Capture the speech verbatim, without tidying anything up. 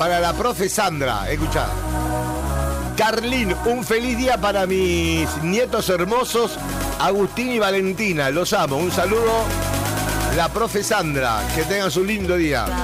para la profe Sandra. Escuchá. Carlín, un feliz día para mis nietos hermosos, Agustín y Valentina. Los amo. Un saludo, la profe Sandra. Que tengan su lindo día.